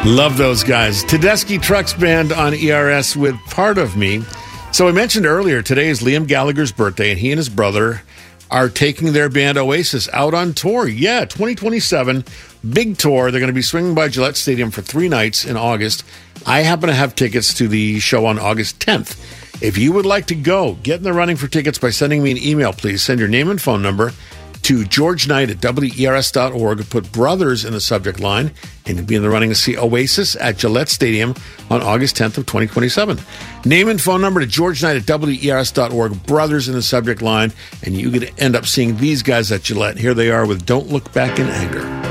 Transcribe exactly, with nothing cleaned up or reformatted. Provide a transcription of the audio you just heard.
Love those guys. Tedeschi Trucks Band on E R S with Part of Me. So I mentioned earlier, today is Liam Gallagher's birthday, and he and his brother are taking their band Oasis out on tour. Yeah, twenty twenty-seven, big tour. They're going to be swinging by Gillette Stadium for three nights in August. I happen to have tickets to the show on August tenth. If you would like to go, get in the running for tickets by sending me an email, please. Send your name and phone number to george knight at W E R S dot org. Put Brothers in the subject line, and you'll be in the running to see Oasis at Gillette Stadium on August tenth of twenty twenty-seven. Name and phone number to george knight at W E R S dot org. Brothers in the subject line, and you could end up seeing these guys at Gillette. Here they are with Don't Look Back in Anger.